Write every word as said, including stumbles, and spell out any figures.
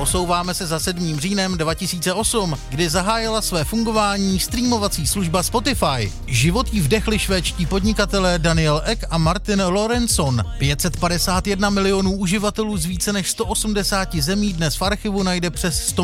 Posouváme se za sedmým říjnem dva tisíce osm, kdy zahájila své fungování streamovací služba Spotify. Život jí vdechli švédští podnikatelé Daniel Ek a Martin Lorentzon. pět set padesát jedna milionů uživatelů z více než sto osmdesáti zemí dnes v archivu najde přes sto